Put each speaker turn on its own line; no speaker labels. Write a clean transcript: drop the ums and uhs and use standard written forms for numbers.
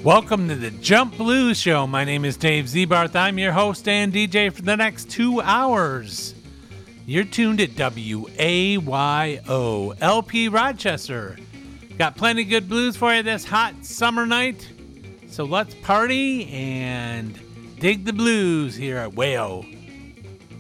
Welcome to the Jump Blues Show. My name is Dave Zebarth. I'm your host and DJ for the next 2 hours. You're tuned at WAYO LP Rochester. Got plenty of good blues for you this hot summer night. So let's party and dig the blues here at WAYO.